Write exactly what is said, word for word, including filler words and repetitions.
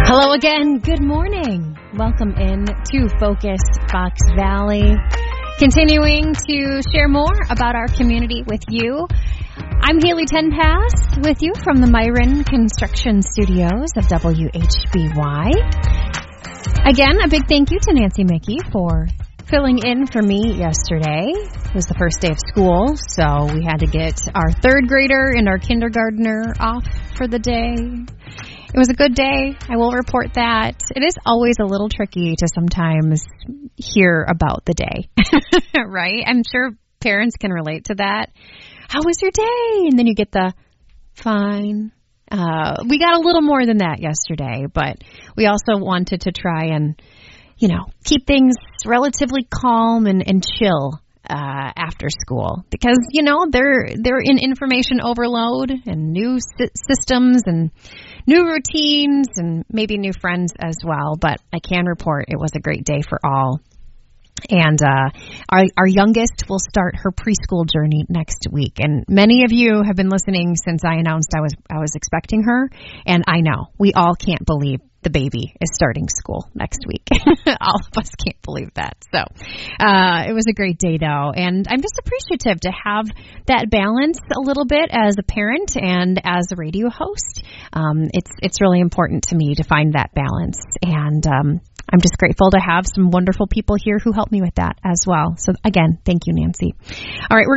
Hello again. Good morning. Welcome in to Focus Fox Valley. Continuing to share more about our community with you. I'm Haley Tenpass with you from the Myron Construction Studios of W H B Y. Again, a big thank you to Nancy Mickey for filling in for me yesterday. It was the first day of school, so we had to get our third grader and our kindergartner off for the day. It was a good day. I will report that. It is always a little tricky to sometimes hear about the day, right? I'm sure parents can relate to that. How was your day? And then you get the fine. Uh, we got a little more than that yesterday, but we also wanted to try and, you know, keep things relatively calm and, and chill uh, after school because, you know, they're they're in information overload and new sy- systems and new routines and maybe new friends as well. But I can report it was a great day for all. And uh, our, our youngest will start her preschool journey next week. And many of you have been listening since I announced I was I was expecting her. And I know we all can't believe the baby is starting school next week. All of us can't believe that. So uh, it was a great day, though. And I'm just appreciative to have that balance a little bit as a parent and as a radio host. Um, it's it's really important to me to find that balance. And um, I'm just grateful to have some wonderful people here who help me with that as well. So again, thank you, Nancy. All right, we're